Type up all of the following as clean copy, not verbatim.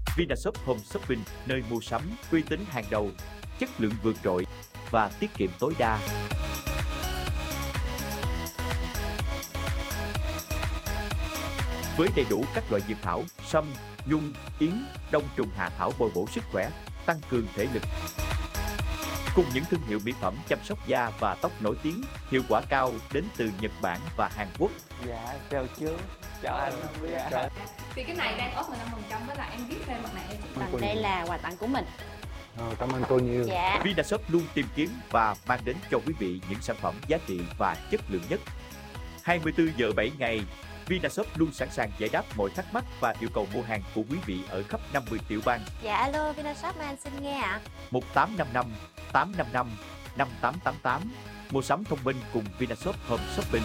Vinashop Home Shopping, nơi mua sắm uy tín hàng đầu, chất lượng vượt trội và tiết kiệm tối đa. Với đầy đủ các loại dược thảo, sâm, nhung, yến, đông trùng hạ thảo bồi bổ sức khỏe, tăng cường thể lực. Cùng những thương hiệu mỹ phẩm chăm sóc da và tóc nổi tiếng, hiệu quả cao đến từ Nhật Bản và Hàn Quốc. Dạ, chào chú. Chào anh. Thì cái này đang off 15% với lại em viết thêm mặt này. Đây là quà tặng của mình. Cảm ơn cô nhiều. Dạ. Vinashop luôn tìm kiếm và mang đến cho quý vị những sản phẩm giá trị và chất lượng nhất. 24 giờ 7 ngày, Vinashop luôn sẵn sàng giải đáp mọi thắc mắc và yêu cầu mua hàng của quý vị ở khắp 50 tiểu bang. Dạ alo, Vinashop anh xin nghe ạ. 1855 855 5888. Mua sắm thông minh cùng Vinashop Home Shopping.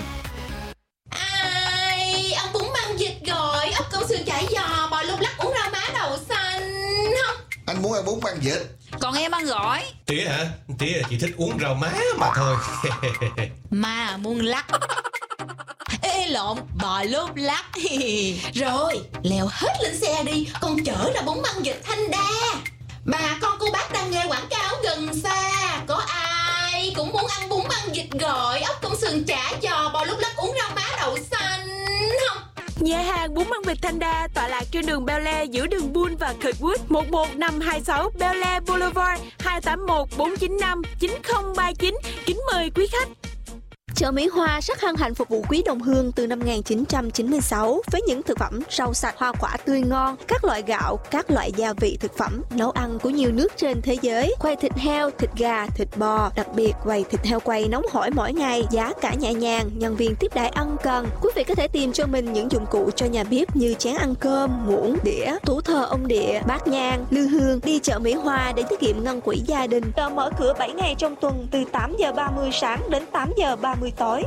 Ai, ông bún măng vịt rồi, ốc câu sườn chả giò, bò lung lắc, uống rau má đậu xanh không? Anh muốn ăn bún măng vịt. Còn em ăn gỏi. Tía hả? Tía chỉ thích uống rau má mà thôi. Mà muốn lắc. Ê lộn, bò lúc lắc. Rồi, leo hết lên xe đi, con chở ra bún măng vịt Thanh Đa. Bà con cô bác đang nghe quảng cáo gần xa. Có ai cũng muốn ăn bún măng vịt gỏi, ốc công sườn chả giò, bò lúc lắc, uống rau má đậu xanh không? Nhà hàng bún măng vịt Thanh Đa tọa lạc trên đường Bel Air giữa đường Bull và Kirkwood, 11526 Bel Air Boulevard, 281 495 9039. Kính mời quý khách. Chợ Mỹ Hoa rất hân hạnh phục vụ quý đồng hương từ năm 1996 với những thực phẩm rau sạch, hoa quả tươi ngon, các loại gạo, các loại gia vị thực phẩm, nấu ăn của nhiều nước trên thế giới, quay thịt heo, thịt gà, thịt bò, đặc biệt quầy thịt heo quay nóng hổi mỗi ngày, giá cả nhẹ nhàng, nhân viên tiếp đãi ân cần. Quý vị có thể tìm cho mình những dụng cụ cho nhà bếp như chén ăn cơm, muỗng, đĩa, tủ thờ ông địa, bát nhang, lư hương. Đi chợ Mỹ Hoa để tiết kiệm ngân quỹ gia đình. Chợ mở cửa 7 ngày trong tuần từ 8 giờ 30 sáng đến 8 giờ 30 tối.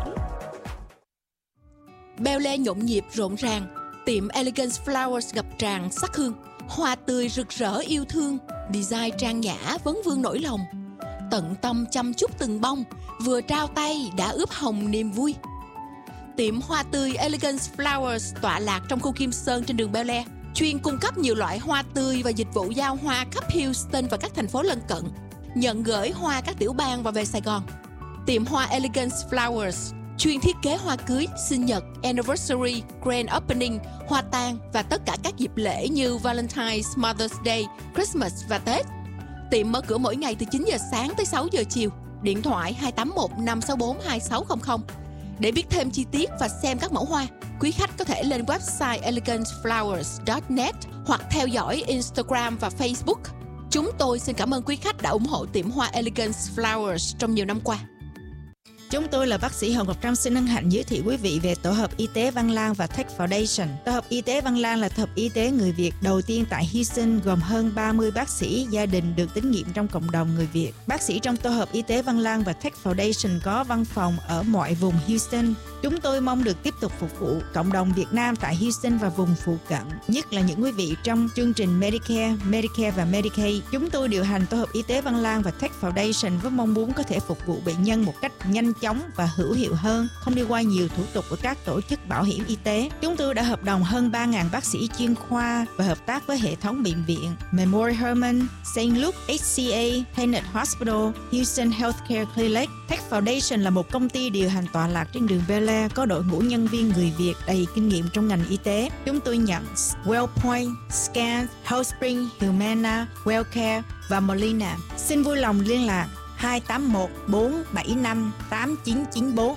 Bel Air nhộn nhịp rộn ràng, tiệm Elegance Flowers ngập tràn sắc hương, hoa tươi rực rỡ yêu thương, design trang nhã vấn vương nỗi lòng, tận tâm chăm chút từng bông, vừa trao tay đã ướp hồng niềm vui. Tiệm hoa tươi Elegance Flowers tọa lạc trong khu Kim Sơn trên đường Bel Air, chuyên cung cấp nhiều loại hoa tươi và dịch vụ giao hoa khắp Houston và các thành phố lân cận, nhận gửi hoa các tiểu bang và về Sài Gòn. Tiệm hoa Elegance Flowers chuyên thiết kế hoa cưới, sinh nhật, anniversary, grand opening, hoa tang và tất cả các dịp lễ như Valentine's, Mother's Day, Christmas và Tết. Tiệm mở cửa mỗi ngày từ 9 giờ sáng tới 6 giờ chiều. Điện thoại 281 564 2600. Để biết thêm chi tiết và xem các mẫu hoa, quý khách có thể lên website eleganceflowers.net hoặc theo dõi Instagram và Facebook. Chúng tôi xin cảm ơn quý khách đã ủng hộ tiệm hoa Elegance Flowers trong nhiều năm qua. Chúng tôi là bác sĩ Hồng Ngọc Trâm xin hân hạnh giới thiệu quý vị về Tổ hợp Y tế Văn Lang và Tech Foundation. Tổ hợp Y tế Văn Lang là tổ hợp y tế người Việt đầu tiên tại Houston, gồm hơn 30 bác sĩ gia đình được tín nhiệm trong cộng đồng người Việt. Bác sĩ trong Tổ hợp Y tế Văn Lang và Tech Foundation có văn phòng ở mọi vùng Houston. Chúng tôi mong được tiếp tục phục vụ cộng đồng Việt Nam tại Houston và vùng phụ cận, nhất là những quý vị trong chương trình Medicare và Medicaid. Chúng tôi điều hành Tổ hợp Y tế Văn Lang và Tech Foundation với mong muốn có thể phục vụ bệnh nhân một cách nhanh chóng và hữu hiệu hơn, không đi qua nhiều thủ tục của các tổ chức bảo hiểm y tế. Chúng tôi đã hợp đồng hơn 3.000 bác sĩ chuyên khoa và hợp tác với hệ thống bệnh viện Memorial Hermann, St. Luke, HCA, Tenet Hospital, Houston Healthcare Clinic. Tech Foundation là một công ty điều hành tọa lạc trên đường Bel Air, có đội ngũ nhân viên người Việt đầy kinh nghiệm trong ngành y tế. Chúng tôi nhận WellPoint, Scan, HealthSpring, Humana, WellCare và Molina. Xin vui lòng liên lạc 281 475 8994.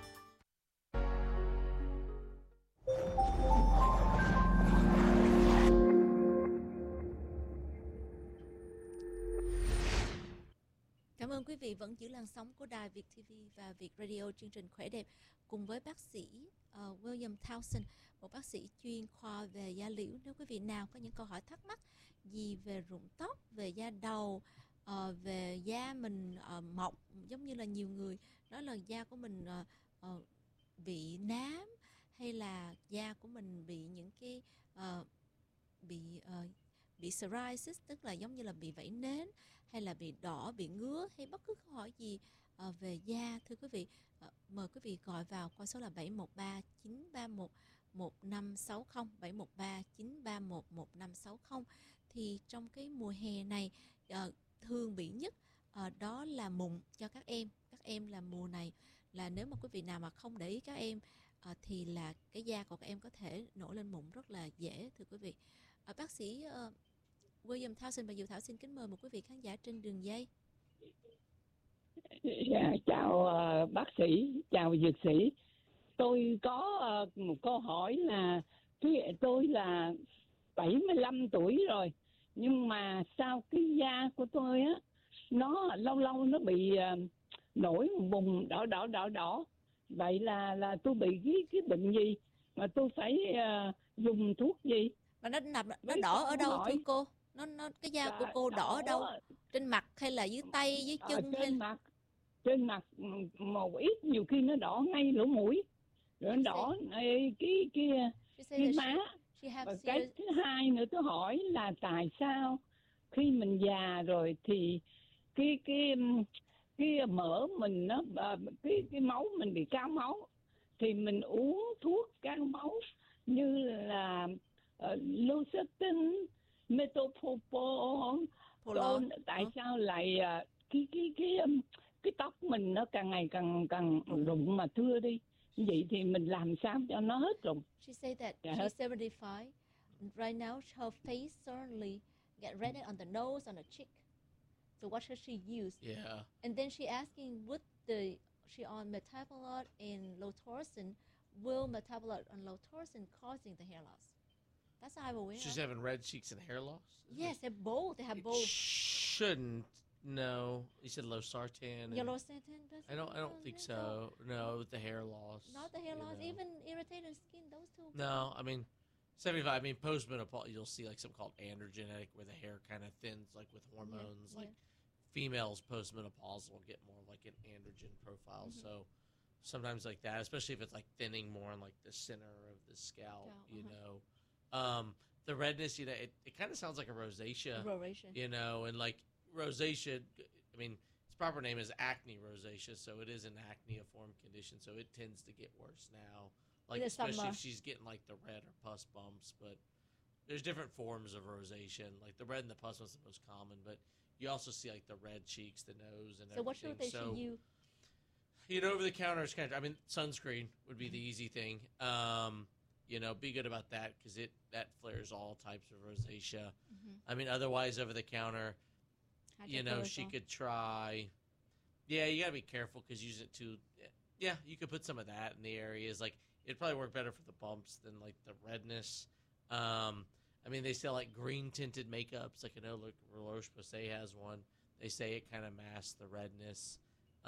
Cảm ơn quý vị vẫn giữ làn sóng của Đài Việt TV và Việt Radio, chương trình Khỏe Đẹp cùng với bác sĩ William Townsend, một bác sĩ chuyên khoa về da liễu. Nếu quý vị nào có những câu hỏi thắc mắc gì về rụng tóc, về da đầu, về da mình mọc, giống như là nhiều người nói là da của mình bị nám, hay là da của mình bị những cái bị psoriasis, tức là giống như là bị vảy nến, hay là bị đỏ, bị ngứa, hay bất cứ câu hỏi gì về da, thưa quý vị, mời quý vị gọi vào qua số là 713 931 1560, 713 931 1560. thì trong cái mùa hè này thường bị nhất đó là mụn cho các em. Các em là mùa này là nếu mà quý vị nào mà không để ý các em thì là cái da của các em có thể nổi lên mụn rất là dễ, thưa quý vị. Bác sĩ William Townsend và Diệu Thảo xin kính mời một quý vị khán giả trên đường dây. Dạ, chào bác sĩ, chào dược sĩ. Tôi có một câu hỏi là tôi là 75 tuổi rồi, nhưng mà sao cái da của tôi á nó lâu lâu nó bị nổi vùng đỏ. Vậy là tôi bị cái bệnh gì mà tôi phải dùng thuốc gì? Và nó đỏ ở đâu thưa cô? Nó cái da của cô đỏ ở đâu? Trên mặt hay là dưới tay, dưới chân? Trên mặt một ít, nhiều khi nó đỏ ngay lỗ mũi, rồi nó đỏ cái má. Và cái thứ hai nữa tôi hỏi là tại sao khi mình già rồi thì cái mỡ mình nó cái máu mình bị cao máu, thì mình uống thuốc cao máu như là Lucertin, Metoprolol, tại sao lại cái tóc mình nó càng ngày càng rụng mà thưa đi. Vậy thì mình làm sao cho nó hết rụng? She said that she's 75. Right now her face certainly get redder on the nose, on the cheek. So what should she use? Yeah. And then she asking, would she on metabolite and Lotaurin, will metabolite on Lotaurin causing the hair loss? That's how I'm aware. She's having red cheeks and hair loss? Yes, they're both. They have both. Shouldn't. No. You said losartan. Losartan? I don't think so. No, with the hair loss. Not the hair loss, even irritated skin, those two. No, I mean, 75, I mean, postmenopause, you'll see like something called androgenetic where the hair kind of thins, like with hormones. Yeah. Like females postmenopausal will get more like an androgen profile. So sometimes like that, especially if it's like thinning more in like the center of the scalp, you know. The redness, you know, it kind of sounds like a rosacea. Rosacea. You know, and like rosacea, I mean, its proper name is acne rosacea, so it is an acneiform condition, so it tends to get worse now. Like, especially if she's getting like the red or pus bumps, but there's different forms of rosacea. And, like the red and the pus was the most common, but you also see like the red cheeks, the nose, and everything. So what should they should use? You know, over the counter is kind of, I mean, sunscreen would be the easy thing. You know, be good about that because that flares all types of rosacea. I mean, otherwise over the counter, you know, she could try. Yeah, you gotta be careful because using it too. Yeah, you could put some of that in the areas. Like it'd probably work better for the bumps than like the redness. I mean, they sell like green tinted makeups. Like I know, like Roche Posay has one. They say it kind of masks the redness.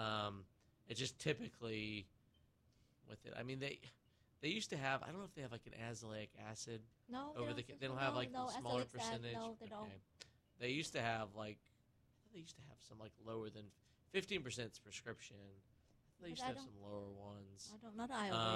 It just typically with it. I mean, they used to have. I don't know if they have like an azelaic acid. No, over the. They don't have like the smaller percentage. No, they don't. They used to have like. They used to have some like lower than 15% prescription. They used to have some lower ones. I don't know.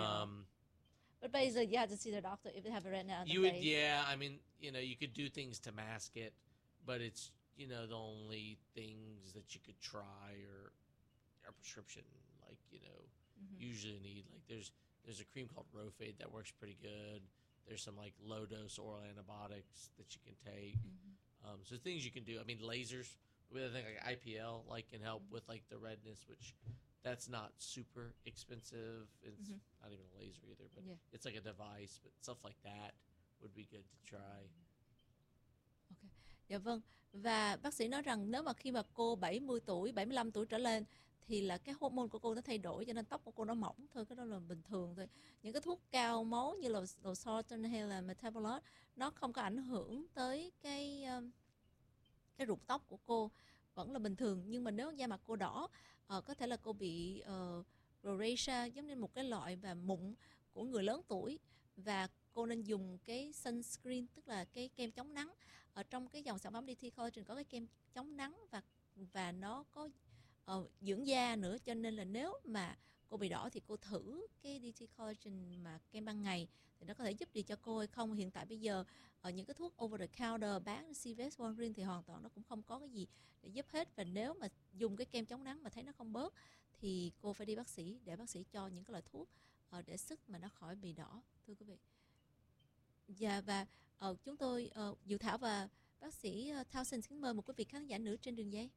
But basically, you have to see the doctor if they have a redness on the face. Yeah. I mean, you know, you could do things to mask it, but it's the only things that you could try or a prescription like usually need. Like there's a cream called Rofade that works pretty good. There's some like low dose oral antibiotics that you can take. So things you can do. I mean, lasers. With I think like IPL like can help with like the redness, which that's not super expensive. It's not even a laser either, but it's like a device. But stuff like that would be good to try. Okay. Dạ vâng. Và bác sĩ nói rằng nếu mà khi mà cô 70 tuổi, 75 tuổi trở lên thì là cái hormone của cô nó thay đổi cho nên tóc của cô nó mỏng thôi, cái đó là bình thường thôi. Những cái thuốc cao máu như là Losartan hay là Metabolite nó không có ảnh hưởng tới cái rụng tóc của cô, vẫn là bình thường. Nhưng mà nếu da mặt cô đỏ, có thể là cô bị rosacea, giống như một cái loại và mụn của người lớn tuổi, và cô nên dùng cái sunscreen, tức là cái kem chống nắng. Ở trong cái dòng sản phẩm DT Collagen có cái kem chống nắng và nó có dưỡng da nữa, cho nên là nếu mà cô bị đỏ thì cô thử cái DT Collagen mà kem ban ngày thì nó có thể giúp gì cho cô hay không. Hiện tại bây giờ ở những cái thuốc over the counter bán CVS, Walgreens thì hoàn toàn nó cũng không có cái gì để giúp hết. Và nếu mà dùng cái kem chống nắng mà thấy nó không bớt thì cô phải đi bác sĩ để bác sĩ cho những cái loại thuốc để sức mà nó khỏi bị đỏ, thưa quý vị. Và chúng tôi Diệu Thảo và Bác sĩ Thao xin mời một quý vị khán giả nữa trên đường dây.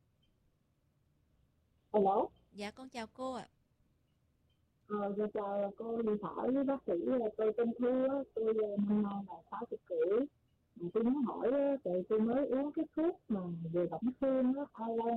Alo. Dạ con chào cô ạ. Dạ chào cô điện thoại với bác sĩ, tôi tên Thu á, tôi năm nay là 60 tuổi. Tôi muốn hỏi tôi mới uống cái thuốc mà về bỏng xương á,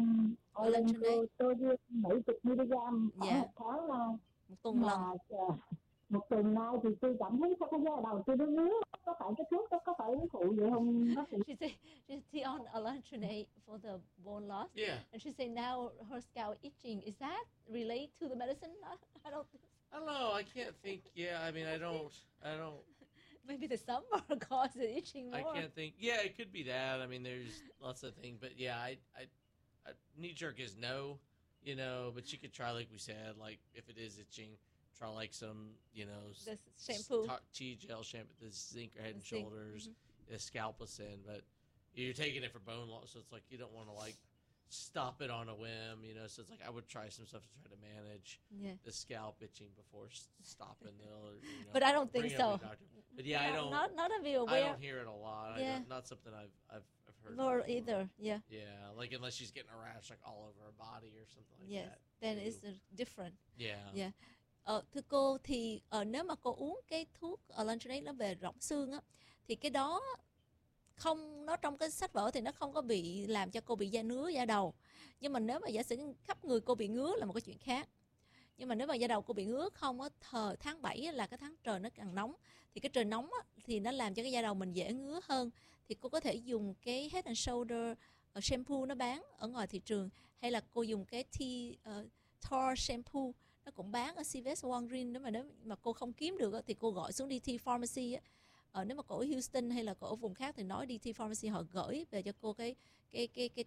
tôi đưa 70 mg khoảng một tháng nay. Một tuần lần. Một tuần nay thì tôi cảm thấy cái da đầu tôi nó ngứa, có phải cái thuốc đó có phải uống phụ vậy không bác sĩ? She's on alendronate for the bone loss. Yeah. And she said now her scalp itching. Is that related to the medicine? I don't think. I don't know. I can't think. Yeah, I mean, I don't. Maybe the summer causes itching more. I can't think. Yeah, it could be that. I mean, there's lots of things, but yeah, I knee jerk is no, you know, but you could try, like we said, like if it is itching, try like some, you know, the shampoo, tea gel shampoo, the zinc or Head and Shoulders, the Scalpicin, but you're taking it for bone loss, so it's like you don't want to like stop it on a whim, you know. So it's like I would try some stuff to try to manage the scalp itching before stopping the. You know, but I don't think so. But yeah, I don't. Not a real. I don't hear it a lot. Yeah. Not something I've heard. Nor either. Yeah. Yeah, like unless she's getting a rash like all over her body or something like yes, that. Then it's different. Yeah. Yeah. Thưa cô thì nếu mà cô uống cái thuốc alendronate nó về rỗng xương á, thì cái đó không, nó trong cái sách vở thì nó không có bị làm cho cô bị da ngứa da đầu. Nhưng mà nếu mà giả sử khắp người cô bị ngứa là một cái chuyện khác. Nhưng mà nếu mà da đầu cô bị ngứa không á, tháng 7 là cái tháng trời nó càng nóng, thì cái trời nóng á, thì nó làm cho cái da đầu mình dễ ngứa hơn. Thì cô có thể dùng cái Head and Shoulder shampoo nó bán ở ngoài thị trường, hay là cô dùng cái Tar shampoo nó cũng bán ở CVS Walgreens. Nếu mà cô không kiếm được á, thì cô gọi xuống DT Pharmacy á. Nếu mà cô ở Houston hay là cô ở vùng khác thì nói DT Pharmacy họ gửi về cho cô cái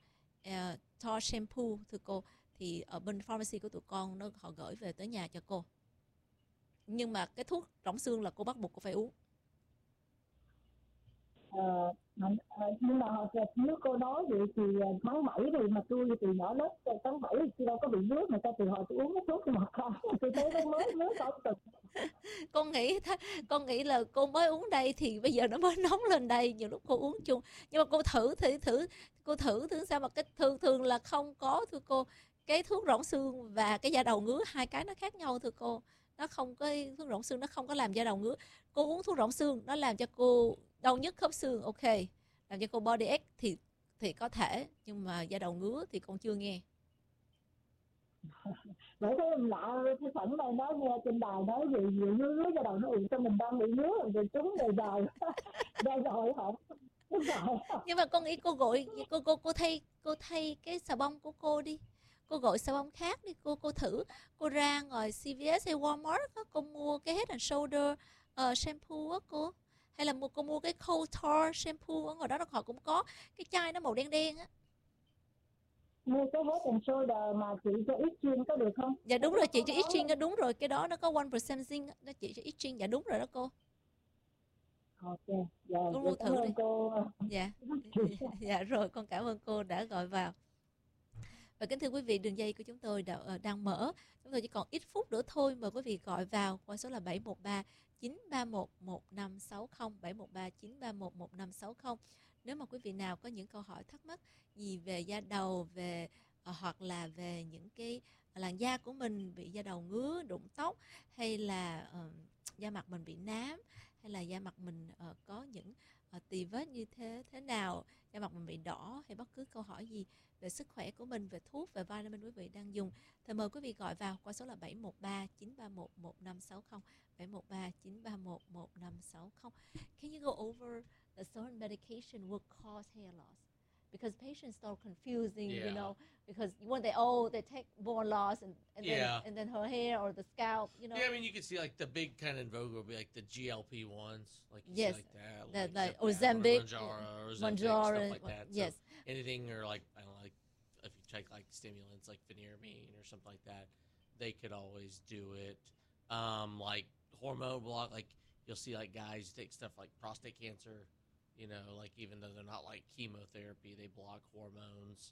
Tar shampoo thưa cô, thì ở bên pharmacy của tụi con họ gửi về tới nhà cho cô. Nhưng mà cái thuốc rỗng xương là cô bắt buộc cô phải uống. Nhưng mà nếu cô nói vậy thì tháng 7 thì mà tôi từ nhỏ lớp tháng 7 thì đâu có bị ngứa, người ta từ hồi tôi uống cái thuốc mà không, tôi thấy nó mới ngứa có từng. Con nghĩ là cô mới uống đây thì bây giờ nó mới nóng lên đây, nhiều lúc cô uống chung. Nhưng mà cô thử sao mà cái thường là không có thưa cô. Cái thuốc rỗng xương và cái da đầu ngứa hai cái nó khác nhau thưa cô. Nó không có, thuốc rỗng xương nó không có làm da đầu ngứa. Cô uống thuốc rỗng xương nó làm cho cô đau nhức khớp xương, ok, làm cho cô body ache thì có thể, nhưng mà da đầu ngứa thì con chưa nghe. Bởi thế lạ cái phận này nói nghe trên đài nói gì ngứa da đầu nó cho mình đang bị ngứa rồi trúng đời rồi không. Nhưng mà con nghĩ cô thay cái xà bông của cô đi, cô gọi xà bông khác đi, cô thử, cô ra ngoài CVS hay Walmart đó, cô mua cái Head and Shoulder shampoo á cô, hay là cô mua cái Cold Tar shampoo ở ngoài đó họ cũng có cái chai nó màu đen đen á. Mua cái Head and Shoulder mà chị cho itching có được không? Dạ đúng rồi, chị cho itching đó, đúng rồi, cái đó nó có 1% zinc, nó chị cho itching, dạ đúng rồi đó cô. Ok, dạ, cô mua thử đi. Cô. Dạ. Dạ rồi, con cảm ơn cô đã gọi vào. Và kính thưa quý vị, đường dây của chúng tôi đang mở. Chúng tôi chỉ còn ít phút nữa thôi, mời quý vị gọi vào qua số là 713 931 1560, 713 931 1560. Nếu mà quý vị nào có những câu hỏi thắc mắc gì về da đầu, về hoặc là về những cái làn da của mình bị da đầu ngứa, rụng tóc, hay là da mặt mình bị nám, hay là da mặt mình có những tì vết như thế nào, da mặt mình bị đỏ, hay bất cứ câu hỏi gì về sức khỏe của mình, về thuốc, về vitamin quý vị đang dùng, thì mời quý vị gọi vào qua số là 713 931 1560, 713 931 1560. Can you go over the certain medication will cause hair loss? Because patients start confusing, you know, because when they take bone loss and then her hair or the scalp, you know. Yeah, I mean, you can see like the big kind of in vogue will be like the GLP ones, like you see like that, like Ozempic, Mounjaro, stuff like that. Yes, so anything, or like I don't know, like if you take like stimulants like Phenermine or something like that, they could always do it. Like hormone block, like you'll see like guys take stuff like prostate cancer. You know, like even though they're not like chemotherapy, they block hormones.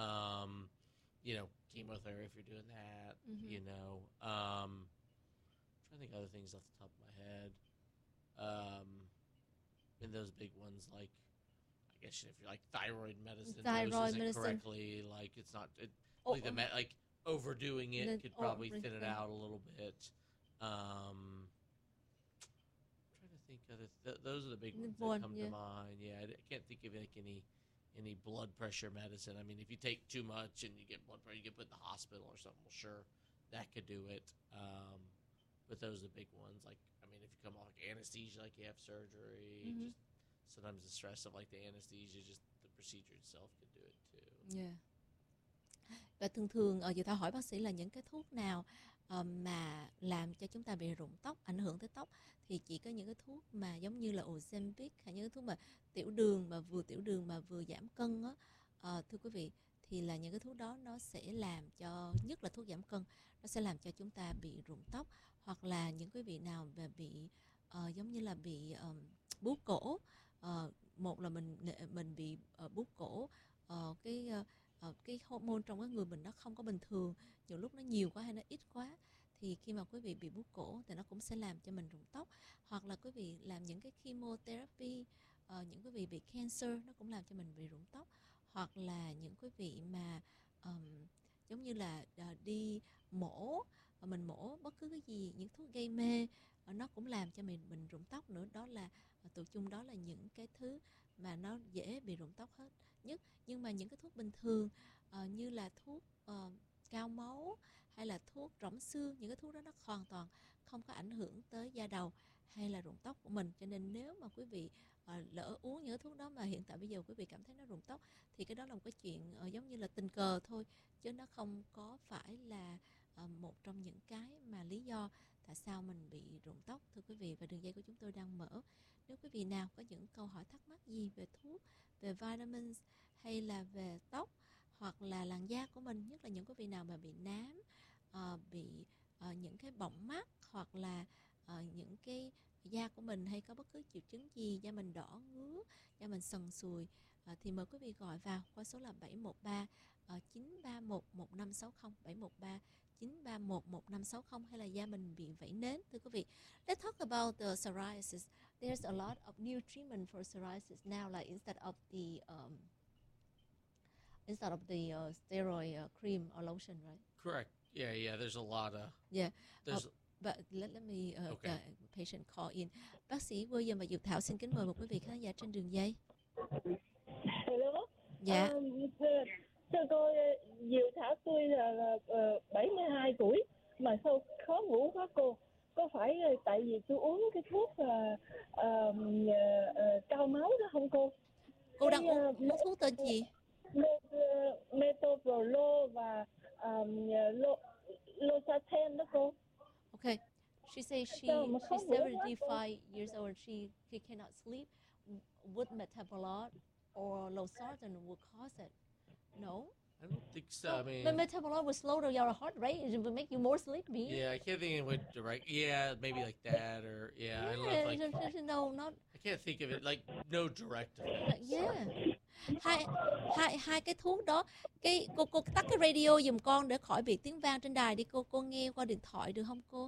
You know, chemotherapy if you're doing that. You know, I'm trying to think of other things off the top of my head. And those big ones like guess if you like thyroid medicine, Thyroid doses it medicine. correctly, like it's not like like overdoing it could probably thin it out a little bit. Trying to think of those are the big ones that come to mind. Yeah, I can't think of like any blood pressure medicine. I mean, if you take too much and you get blood pressure, you get put in the hospital or something. Well, sure, that could do it. But those are the big ones. Like, I mean, if you come off like anesthesia, like you have surgery, just sometimes the stress of like the anesthesia, just the procedure itself could do it too. Yeah. Và thường giờ ta hỏi bác sĩ là những cái thuốc nào mà làm cho chúng ta bị rụng tóc, ảnh hưởng tới tóc, thì chỉ có những cái thuốc mà giống như là Ozempic hay những cái thuốc mà tiểu đường mà vừa giảm cân á, thưa quý vị, thì là những cái thuốc đó nó sẽ làm cho, nhất là thuốc giảm cân, nó sẽ làm cho chúng ta bị rụng tóc. Hoặc là những quý vị nào mà bị giống như là bị bướu cổ, một là mình bị bướu cổ, cái hormone trong cái người mình nó không có bình thường, nhiều lúc nó nhiều quá hay nó ít quá, thì khi mà quý vị bị bướu cổ thì nó cũng sẽ làm cho mình rụng tóc. Hoặc là quý vị làm những cái chemotherapy, những quý vị bị cancer, nó cũng làm cho mình bị rụng tóc. Hoặc là những quý vị mà giống như là đi mổ, mình mổ bất cứ cái gì, những thuốc gây mê, nó cũng làm cho mình rụng tóc nữa. Đó là tụi chung, đó là những cái thứ mà nó dễ bị rụng tóc hết nhất. Nhưng mà những cái thuốc bình thường như là thuốc cao máu hay là thuốc rỗng xương, những cái thuốc đó nó hoàn toàn không có ảnh hưởng tới da đầu hay là rụng tóc của mình. Cho nên nếu mà quý vị lỡ uống những cái thuốc đó mà hiện tại bây giờ quý vị cảm thấy nó rụng tóc, thì cái đó là một cái chuyện giống như là tình cờ thôi, chứ nó không có phải là một trong những cái mà lý do tại sao mình bị rụng tóc, thưa quý vị. Và đường dây của chúng tôi đang mở. Nếu quý vị nào có những câu hỏi thắc mắc gì về thuốc, về vitamins hay là về tóc hoặc là làn da của mình, nhất là những quý vị nào mà bị nám, bị những cái bọng mắt, hoặc là những cái da của mình hay có bất cứ triệu chứng gì, da mình đỏ ngứa, da mình sần sùi, thì mời quý vị gọi vào qua số là 713 931 1560, 713 931 1560, hay là da mình bị vẩy nến, thưa quý vị. Let's talk about the psoriasis. There's a lot of new treatment for psoriasis now, like instead of the steroid cream or lotion, right? Correct. Yeah. There's a lot of But let me patient call in. Bác sĩ William và Diệu Thảo xin kính mời một quý vị khán giả trên đường dây. Hello. Dạ. Thưa cô, Diệu Thảo, tôi là 72 tuổi mà sao khó ngủ quá cô? Có phải tại vì tôi uống cái thuốc cao máu đó không cô? Cô đang uống thuốc tên gì? Metoprolol và Losartan đó cô. Okay. She says she's 75 years old. She cannot sleep. Would metabolol or losartan would cause it? No. I don't think so. I mean, metabolol would slow down your heart rate. It would make you more sleepy. Yeah, I can't think it would direct. Yeah, maybe like that, or I don't know. If, like, no, not. I can't think of it like no direct effects. Yeah. Hai cái thuốc đó. Cô tắt cái radio giùm con để khỏi bị tiếng vang trên đài đi cô nghe qua điện thoại được không cô?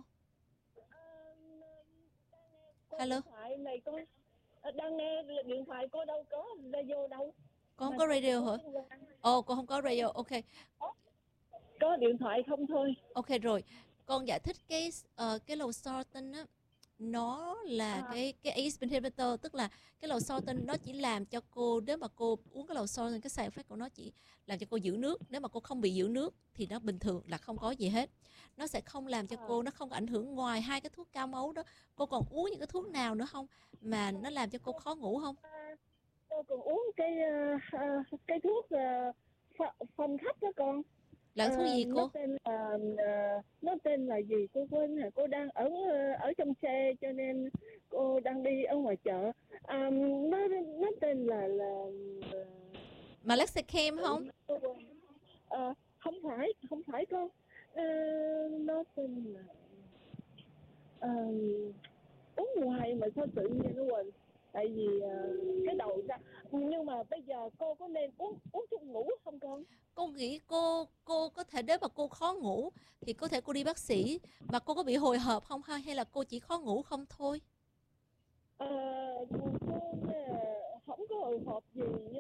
Hello. Điện thoại này con đang nghe điện thoại, cô đâu có radio đâu. Con không có radio hả? Cô không có radio. Ok. Có điện thoại không thôi. Ok rồi. Con giải thích cái losartan á, nó là cái ACE inhibitor, tức là cái losartan nó chỉ làm cho cô, nếu mà cô uống cái losartan, cái side effect của nó chỉ làm cho cô giữ nước. Nếu mà cô không bị giữ nước thì nó bình thường, là không có gì hết. Nó sẽ không làm cho cô, nó không có ảnh hưởng. Ngoài hai cái thuốc cao máu đó, cô còn uống những cái thuốc nào nữa không mà nó làm cho cô khó ngủ không? Tôi còn uống cái thuốc phong khách đó con. Là thuốc gì cô? Nó tên là gì cô quên rồi. Cô đang ở trong xe cho nên cô đang đi ở ngoài chợ. Nó tên là Malexicam không? Không phải con. Nó tên là uống hoài mà sao tự nhiên nó quên. Tại vì cái đầu ra. Nhưng mà bây giờ cô có nên uống thuốc ngủ không con? Cô nghĩ cô có thể, nếu mà cô khó ngủ thì có thể cô đi bác sĩ. Mà cô có bị hồi hộp không hay là cô chỉ khó ngủ không thôi? Cô không có hồi hộp gì,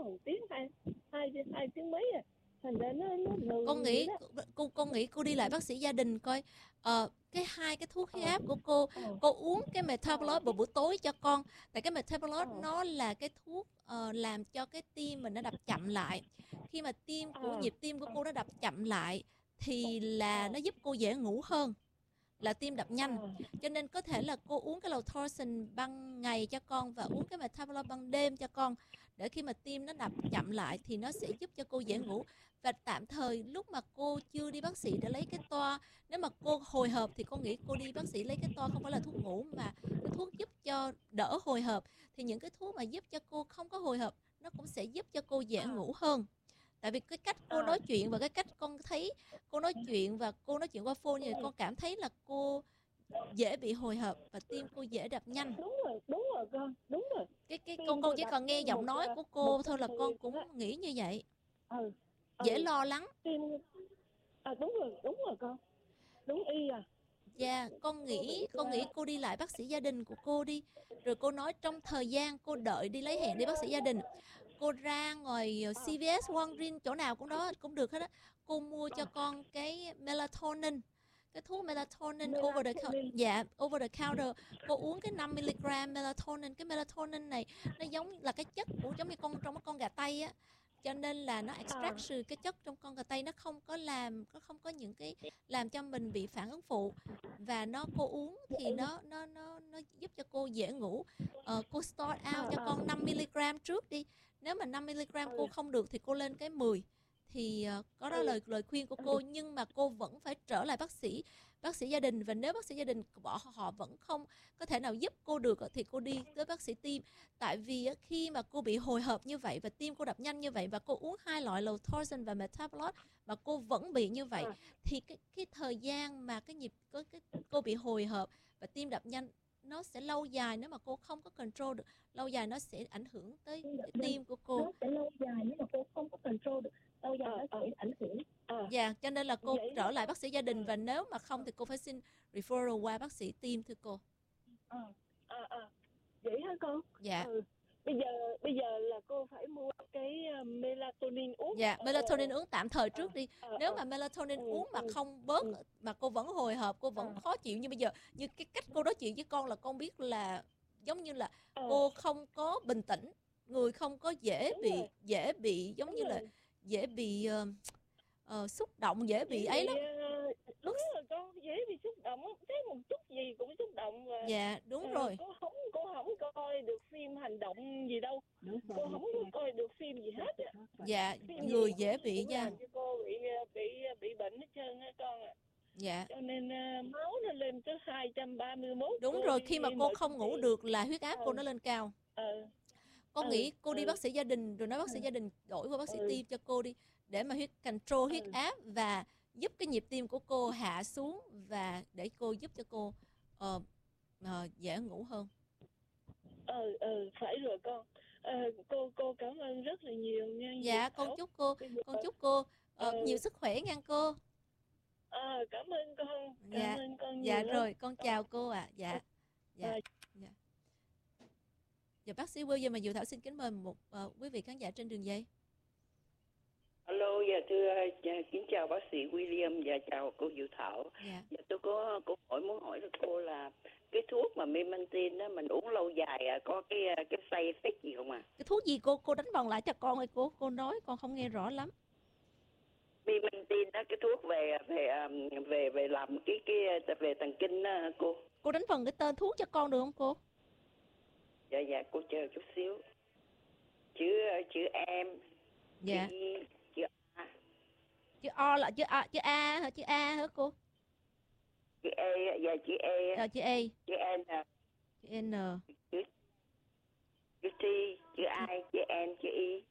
1 tiếng hai tiếng mấy à, thành ra nó lười. Con nghĩ cô đi lại bác sĩ gia đình coi hai cái thuốc huyết áp của cô uống cái metabolite vào buổi tối cho con, tại cái metabolite nó là cái thuốc làm cho cái tim mình nó đập chậm lại. Khi mà nhịp tim của cô nó đập chậm lại thì là nó giúp cô dễ ngủ hơn là tim đập nhanh. Cho nên có thể là cô uống cái Losartan ban ngày cho con và uống cái metabolite ban đêm cho con, để khi mà tim nó đập chậm lại thì nó sẽ giúp cho cô dễ ngủ. Và tạm thời lúc mà cô chưa đi bác sĩ để lấy cái toa, nếu mà cô hồi hộp thì con nghĩ cô đi bác sĩ lấy cái toa không phải là thuốc ngủ mà cái thuốc giúp cho đỡ hồi hộp. Thì những cái thuốc mà giúp cho cô không có hồi hộp nó cũng sẽ giúp cho cô dễ ngủ hơn. Tại vì cái cách cô nói chuyện và cái cách con thấy cô nói chuyện và cô nói chuyện qua phone như con cảm thấy là cô dễ bị hồi hộp và tim cô dễ đập nhanh. Đúng rồi con, đúng rồi. Con chỉ cần nghe giọng nói của cô thôi là con cũng nghĩ như vậy. Dễ lo lắng. Đúng rồi con. Đúng y à. Dạ, con nghĩ cô đi lại bác sĩ gia đình của cô đi. Rồi cô nói trong thời gian cô đợi đi lấy hẹn đi bác sĩ gia đình, cô ra ngoài CVS, Walgreens, chỗ nào cũng được hết á. Cô mua cho con cái melatonin, cái thuốc melatonin over the counter. Cô uống cái 5mg melatonin. Cái melatonin này nó giống là cái chất của giống như trong con gà tây á. Cho nên là nó extract sự cái chất trong con gà tây, nó không có những cái làm cho mình bị phản ứng phụ. Và cô uống thì nó giúp cho cô dễ ngủ. Cô start out cho con 5mg trước đi. Nếu mà 5mg cô không được thì cô lên cái 10. Thì có đó lời khuyên của cô, nhưng mà cô vẫn phải trở lại bác sĩ gia đình. Và nếu bác sĩ gia đình họ vẫn không có thể nào giúp cô được thì cô đi tới bác sĩ tim. Tại vì khi mà cô bị hồi hộp như vậy và tim cô đập nhanh như vậy và cô uống hai loại Losartan và metabolite mà cô vẫn bị như vậy thì cái thời gian mà cô bị hồi hộp và tim đập nhanh nó sẽ lâu dài. Nếu mà cô không có control được lâu dài, nó sẽ ảnh hưởng tới cái tim của cô. Nó sẽ lâu dài nếu mà cô không có control được lâu dài, nó sẽ ảnh hưởng. Dạ, cho nên là cô trở lại bác sĩ gia đình, và nếu mà không thì cô phải xin referral qua bác sĩ tim thưa cô. Vậy hả con? Dạ. Bây giờ là cô phải mua cái melatonin uống. Dạ, melatonin uống tạm thời trước đi. Nếu mà melatonin uống mà không bớt mà cô vẫn hồi hộp, cô vẫn khó chịu như bây giờ, như cái cách cô nói chuyện với con là con biết là giống như là cô không có bình tĩnh, người không có dễ bị giống như là dễ bị xúc động, dễ bị ấy lắm. Đúng rồi con, dễ bị xúc động, thấy một chút gì cũng xúc động. Và dạ đúng rồi. Cô không coi được phim hành động gì đâu, cô không coi được phim gì hết. Dạ, người dễ bị nha. Cô bị bệnh hết trơn á con ạ. Dạ. Cho nên máu nó lên tới 231. Đúng rồi, khi mà cô không ngủ được là huyết áp cô nó lên cao. Con nghĩ cô đi bác sĩ gia đình rồi nói bác sĩ gia đình đổi qua bác sĩ tim cho cô đi, để mà control huyết áp và giúp cái nhịp tim của cô hạ xuống, và để cô giúp cho cô dễ ngủ hơn. Phải rồi con. Cô cảm ơn rất là nhiều nha. Dạ, con chúc cô nhiều sức khỏe nha cô. Cảm ơn con. Cảm ơn con nhiều dạ lắm. Rồi, con chào cô ạ. Dạ. Giờ bác sĩ William mà Diệu Thảo xin kính mời một quý vị khán giả trên đường dây. Alo, dạ thưa, kính chào bác sĩ William và chào cô Diệu Thảo. Dạ tôi có câu hỏi muốn hỏi cô là cái thuốc mà Memantine đó mình uống lâu dài có cái side effect gì không ạ? Cái thuốc gì cô đánh vần lại cho con ơi cô nói con không nghe rõ lắm. Memantine đó, cái thuốc về làm cái về thần kinh đó cô. Cô đánh vần cái tên thuốc cho con được không cô? Dạ cô chờ chút xíu. Chữ em. Dạ. Chữ A. Chữ O là chữ A hả? Chữ A hả cô? Chữ E, dạ chữ E. Chữ A. Chữ N. Chữ N. Chữ T, chữ I, chữ N, chữ I.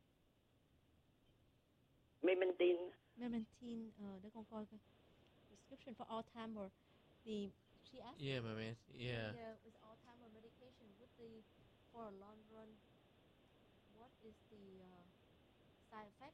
Memantine, để con coi coi. Prescription for Alzheimer. She asked. Yeah, my man. Yeah. With Alzheimer medication for a long run, what is the side effect?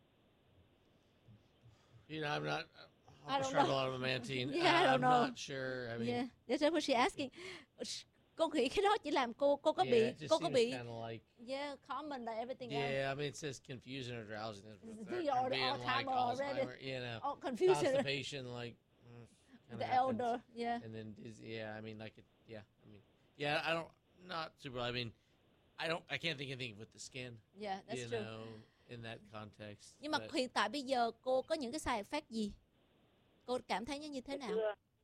You know, I'm not. I don't prescribe know. a lot of Memantine. Yeah, I don't I'm know. not sure. I mean, that's what she's asking. Cô nghĩ cái đó chỉ làm cô có Yeah, bị it just seems kinda like- yeah, common like everything else. Yeah, I mean, it says confusion or drowsiness. But You're they're being like Alzheimer already. Alzheimer, you know, Oh, confusion. constipation, like kinda The happens. elder, yeah. And then yeah, I mean, like yeah, I mean, yeah, I don't, not super. I mean, I can't think anything with the skin. Yeah, that's you true. know, in that context. Nhưng mà but- hiện tại bây giờ cô có những cái side effect gì? Cô cảm thấy như thế nào?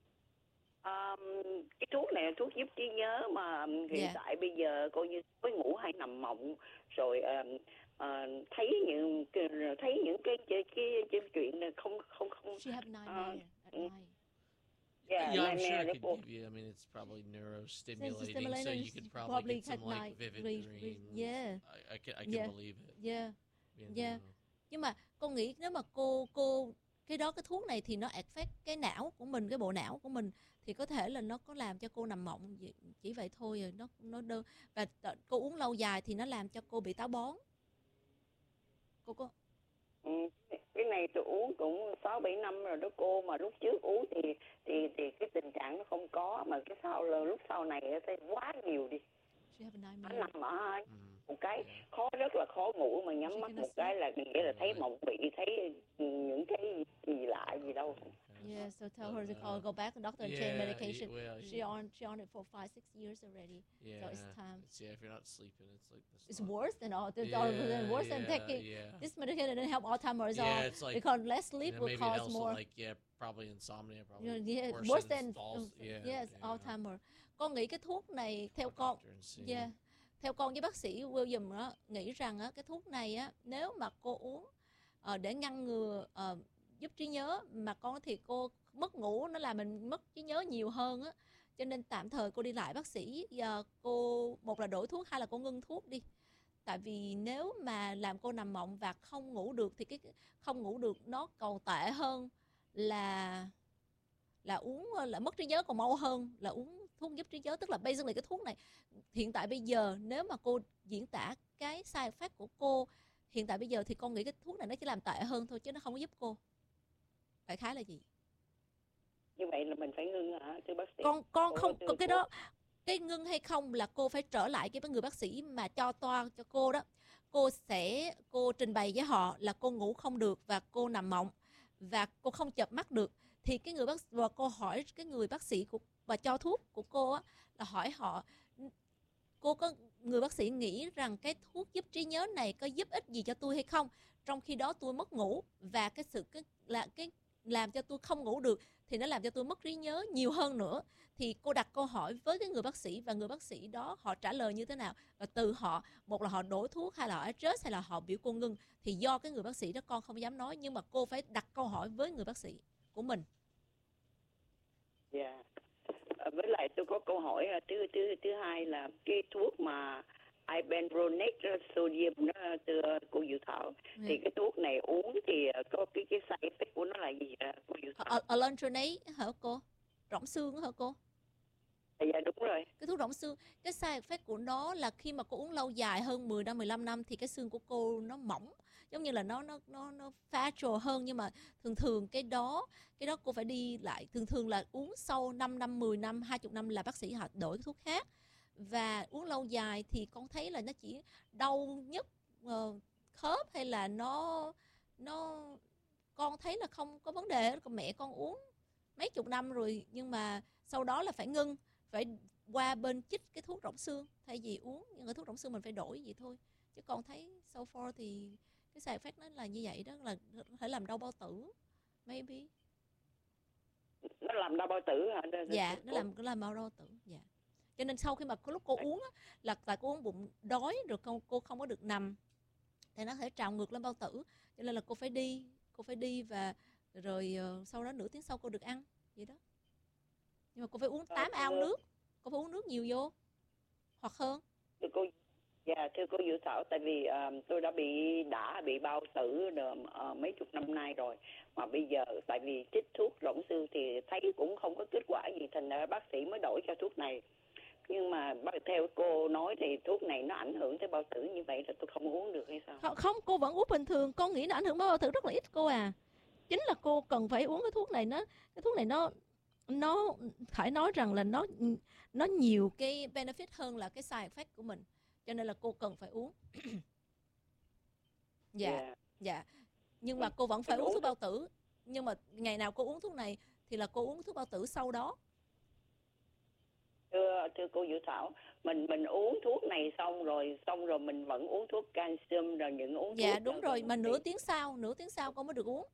Cái thuốc này là thuốc giúp trí nhớ mà hiện tại bây giờ coi như với ngủ hay nằm mộng rồi thấy những cái chuyện này không. She have nightmare at night. Yeah, I'm sure nightmare it đó could cô. give you. I mean, it's probably neurostimulating, so Stimulating, you could probably get some at like night, vivid dreams. Yeah. I can Yeah. believe it. Yeah. You Yeah. know. Nhưng mà con nghĩ nếu mà cô cái thuốc này thì nó affect cái não của mình, cái bộ não của mình, thì có thể là nó có làm cho cô nằm mộng chỉ vậy thôi rồi, nó đơn, và cô uống lâu dài thì nó làm cho cô bị táo bón. Cô có Cái này tôi uống cũng 6-7 năm rồi đó cô, mà lúc trước uống thì cái tình trạng nó không có, mà cái lúc sau này thấy quá nhiều đi. Nó nằm ở một cái rất là khó ngủ, mà nhắm mắt một cái là nghĩa là thấy mộng bị, thấy những cái gì lạ gì đâu. Yeah, so tell her to go back to doctor and change medication. She on it for 5-6 years already. Yeah. So it's time. Yeah, if you're not sleeping, it's like this. It's worse than worse than taking this medication didn't help Alzheimer's. Yeah, it's like because less sleep will maybe cause also more. like probably insomnia, probably Worse than yes, Alzheimer. Con nghĩ cái thuốc này theo con, theo con với bác sĩ William đó, nghĩ rằng á, cái thuốc này á, nếu mà cô uống để ngăn ngừa giúp trí nhớ, mà con thì cô mất ngủ, nó làm mình mất trí nhớ nhiều hơn á, cho nên tạm thời cô đi lại bác sĩ. Giờ cô một là đổi thuốc, hai là cô ngưng thuốc đi. Tại vì nếu mà làm cô nằm mộng và không ngủ được thì cái không ngủ được nó còn tệ hơn là uống, là mất trí nhớ còn mau hơn là uống thuốc giúp trí nhớ. Tức là basically cái thuốc này hiện tại bây giờ, nếu mà cô diễn tả cái side effect của cô hiện tại bây giờ, thì con nghĩ cái thuốc này nó chỉ làm tệ hơn thôi, chứ nó không có giúp cô. Đại khái là gì? Như vậy là mình phải ngưng hả thưa bác sĩ? Con không cái đó, cái ngưng hay không là cô phải trở lại cái người bác sĩ mà cho toa cho cô đó. Cô trình bày với họ là cô ngủ không được và cô nằm mộng và cô không chợp mắt được, thì cái người và cô hỏi cái người bác sĩ và cho thuốc của cô á, là hỏi họ người bác sĩ nghĩ rằng cái thuốc giúp trí nhớ này có giúp ích gì cho tôi hay không, trong khi đó tôi mất ngủ và cái làm cho tôi không ngủ được thì nó làm cho tôi mất trí nhớ nhiều hơn nữa. Thì cô đặt câu hỏi với cái người bác sĩ và người bác sĩ đó họ trả lời như thế nào, và từ họ, một là họ đổi thuốc, hay là họ adjust, hay là họ biểu cô ngưng, thì do cái người bác sĩ đó con không dám nói, nhưng mà cô phải đặt câu hỏi với người bác sĩ của mình. Dạ. Với lại tôi có câu hỏi thứ hai là cái thuốc mà ibuprofen sodium đó từ cô Diệu Thảo, thì cái thuốc này uống thì có cái side effect của nó là gì cô Diệu Thảo? Alendronate hả cô? Rỗng xương hả cô? Dạ đúng rồi. Cái thuốc rỗng xương, cái side effect của nó là khi mà cô uống lâu dài hơn 10 năm, 15 năm thì cái xương của cô nó mỏng, giống như là nó fragile hơn. Nhưng mà thường cái đó cô phải đi lại, thường là uống sau 5 năm, 10 năm, 20 năm là bác sĩ họ đổi cái thuốc khác. Và uống lâu dài thì con thấy là nó chỉ đau nhức khớp, hay là nó con thấy là không có vấn đề. Còn mẹ con uống mấy chục năm rồi, nhưng mà sau đó là phải ngưng, phải qua bên chích cái thuốc rỗng xương thay vì uống. Nhưng cái thuốc rỗng xương mình phải đổi vậy thôi, chứ con thấy so far thì cái side effect nó là như vậy đó, là có thể làm đau bao tử, maybe. Nó làm đau bao tử hả? Dạ, nó làm đau tử. Dạ. Cho nên sau khi mà lúc cô uống á, là tại cô uống bụng đói rồi cô không có được nằm, thì nó thể trào ngược lên bao tử, cho nên là cô phải đi và rồi sau đó nửa tiếng sau cô được ăn vậy đó. Nhưng mà cô phải uống 8 ao nước, cô phải uống nước nhiều vô hoặc hơn. Thưa cô Diệu Thảo, tại vì tôi đã bị bao tử mấy chục năm nay rồi, mà bây giờ tại vì chích thuốc rỗng xương thì thấy cũng không có kết quả gì, thành ra bác sĩ mới đổi cho thuốc này. Nhưng mà theo cô nói thì thuốc này nó ảnh hưởng tới bao tử, như vậy là tôi không uống được hay sao? Không, cô vẫn uống bình thường. Con nghĩ nó ảnh hưởng bao tử rất là ít cô à. Chính là cô cần phải uống cái thuốc này, cái thuốc này nó phải nói rằng là nó nhiều cái benefit hơn là cái side effect của mình, cho nên là cô cần phải uống. Dạ. Nhưng mà cô vẫn phải uống thuốc bao tử. Nhưng mà ngày nào cô uống thuốc này thì là cô uống thuốc bao tử sau đó. Thưa cô Vũ Thảo, mình uống thuốc này xong rồi mình vẫn uống thuốc calcium rồi những uống thuốc. Dạ đúng rồi, mà nửa tiếng sau cô mới được uống.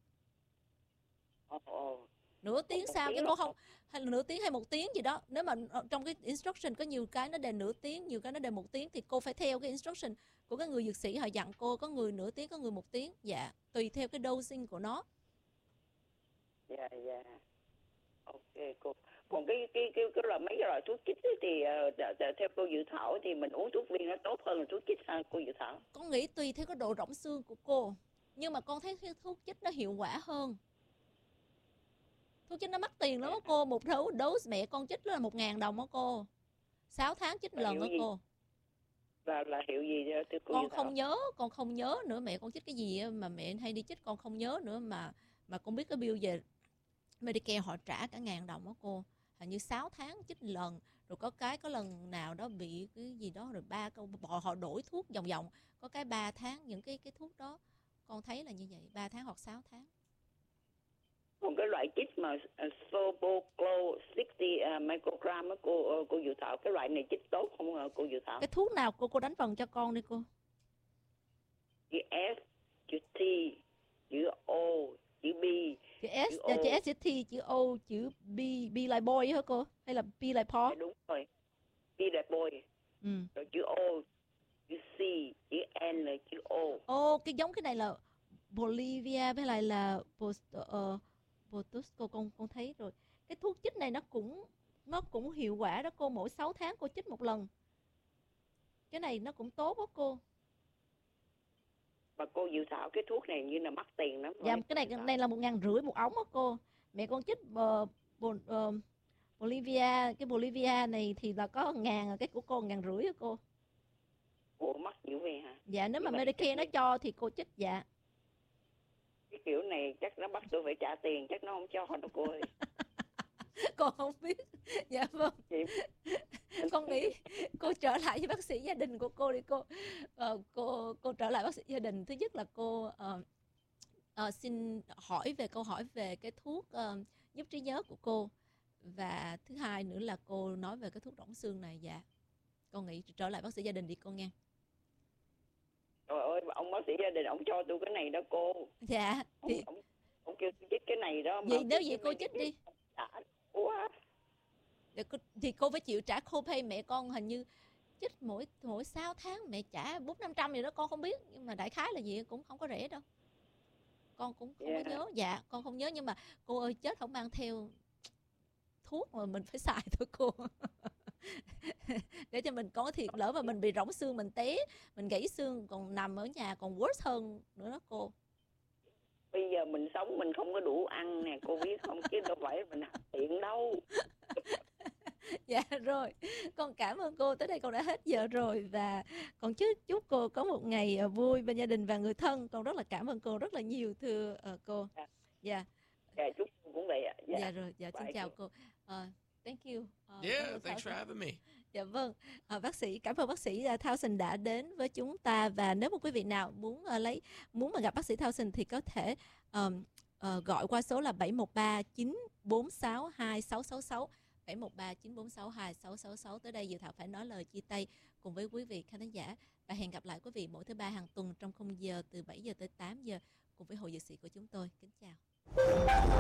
Nửa tiếng sau cái cô không, hay là nửa tiếng hay 1 tiếng gì đó. Nếu mà trong cái instruction có nhiều cái nó đề nửa tiếng, nhiều cái nó đề 1 tiếng thì cô phải theo cái instruction của cái người dược sĩ họ dặn cô, có người nửa tiếng, có người 1 tiếng. Dạ, tùy theo cái dosing của nó. Dạ. Ok cô. Còn cái loại mấy cái loại thuốc chích thì theo cô Dự Thảo thì mình uống thuốc viên nó tốt hơn là thuốc chích sao cô Dự Thảo? Con nghĩ tùy theo cái độ rỗng xương của cô. Nhưng mà con thấy cái thuốc chích nó hiệu quả hơn. Thuốc chích nó mắc tiền lắm đó cô. Một dose mẹ con chích là 1.000 đồng đó cô. 6 tháng chích lần đó cô. Là hiệu gì thưa cô? Con không nhớ nữa. Mẹ con chích cái gì mà mẹ hay đi chích con không nhớ nữa. Mà con biết cái bill về Medicare họ trả cả 1.000 đồng đó cô. Hình như 6 tháng chích lần. Rồi có lần nào đó bị cái gì đó. Rồi họ đổi thuốc vòng. Có cái 3 tháng. Những cái thuốc đó con thấy là như vậy. 3 tháng hoặc 6 tháng. Còn cái loại chích mà Soboclo 60 microgram á cô Dự Thảo, cái loại này chích tốt không cô Dự Thảo? Cái thuốc nào cô đánh phần cho con đi cô? Chữ S, chữ T, chữ O, chữ B. Chữ S, chữ S, chữ T, chữ O, chữ B like boy hả cô? Hay là B like Paul? Đúng rồi. B like boy. Rồi chữ O, chữ C, chữ N là chữ O. Cái giống cái này là Bolivia với lại là Botusco, con thấy rồi. Cái thuốc chích này nó cũng hiệu quả đó cô, mỗi 6 tháng cô chích 1 lần. Cái này nó cũng tốt đó cô. Mà cô Dự Thảo cái thuốc này như là mắc tiền lắm. Dạ, cái này là 1.500 1 ống đó cô. Mẹ con chích Bolivia, cái Bolivia này thì là có 1.000, cái của cô 1.500 đó cô. Ủa mắc dữ vậy hả? Dạ, nếu mà Medicare nó cho thì cô chích dạ. Cái kiểu này chắc nó bắt tôi phải trả tiền, chắc nó không cho đâu cô ơi. Con không biết. Dạ vâng. Con nghĩ cô trở lại với bác sĩ gia đình của cô đi cô. Cô trở lại bác sĩ gia đình. Thứ nhất là cô xin hỏi về câu hỏi về cái thuốc giúp trí nhớ của cô. Và thứ hai nữa là cô nói về cái thuốc rỗng xương này. Dạ, con nghĩ trở lại bác sĩ gia đình đi cô nghe. Trời ơi, ông bác sĩ gia đình, ông cho tôi cái này đó cô. Dạ. Ông kêu tôi chích cái này đó. Nếu vậy cô chích đi. Thì cô phải chịu trả copay. Mẹ con hình như chích mỗi 6 tháng mẹ trả 400-500 gì đó con không biết. Nhưng mà đại khái là gì cũng không có rẻ đâu. Con cũng không có nhớ. Dạ, con không nhớ. Nhưng mà cô ơi, chết không mang theo thuốc mà mình phải xài thôi cô. Để cho mình có thiệt, lỡ mà mình bị rỗng xương, mình té, mình gãy xương, còn nằm ở nhà còn worse hơn nữa đó cô. Bây giờ mình sống mình không có đủ ăn nè, cô biết không, chứ đâu phải mình tiện đâu. Dạ rồi, con cảm ơn cô. Tới đây con đã hết giờ rồi. Và còn chúc cô có một ngày vui bên gia đình và người thân. Con rất là cảm ơn cô rất là nhiều thưa cô. Dạ. Dạ, chúc cô cũng vậy ạ. Dạ rồi, dạ xin chào cô. Thank you. Yeah, thanks for having me. Dạ vâng, bác sĩ, cảm ơn bác sĩ Thao đã đến với chúng ta. Và nếu mà quý vị nào muốn mà gặp bác sĩ Thao thì có thể gọi qua số là 713-946-2666. 713-946-2666. Tới đây Dự Thảo phải nói lời chia tay cùng với quý vị khán giả. Và hẹn gặp lại quý vị mỗi thứ Ba hàng tuần trong khung giờ từ 7 giờ tới 8 giờ cùng với Hội Dược sĩ của chúng tôi. Kính chào.